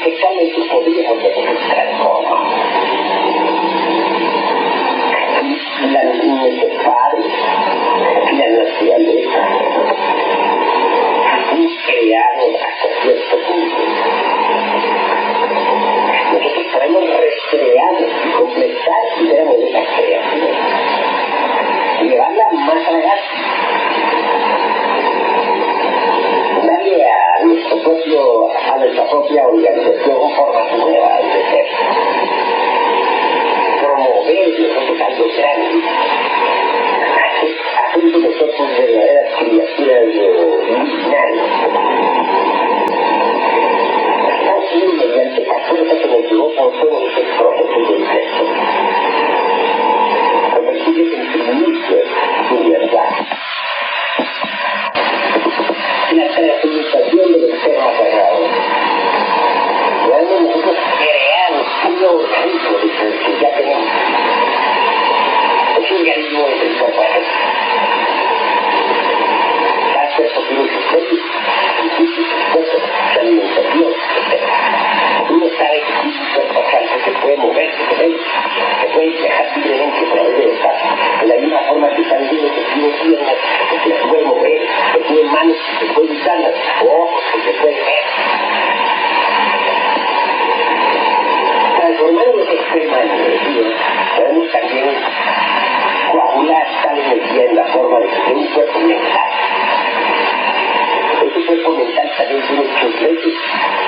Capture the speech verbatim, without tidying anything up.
perfectamente podríamos demostrar cómo. La necesaria, la naturaleza, crearon hasta cierto punto. Nosotros podemos recrear y completar ligeramente esa creación, llevarla más allá, darle a nuestro propio, a nuestra propia organización formas nuevas de ser, promover nosotros algo grande, haciendo nosotros verdaderas criaturas originales. Así, mediante la fuerza que nos llevó por todos esos procesos del sexo, convertirlos en primicias de verdad. La transmutación del ser más sagrado. Realmente nosotros creamos un nuevo organismo que ya tenemos. Ese organismo es el cuerpo de Jesús. Cada cuerpo tiene sus propios principios, sus cosas, su alimentación, etcétera. Uno sabe que tiene un cuerpo astral que se puede moverse con él, se puede viajar libremente a través del espacio. De la misma forma que sabe uno que tiene piernas, que se puede mover, que tiene manos, que se puede usarlas, ojos, que se puede ver. Transformando esa extrema energía, podemos también coagular tal energía en la forma de un cuerpo mental. Ese cuerpo mental también tiene sus leyes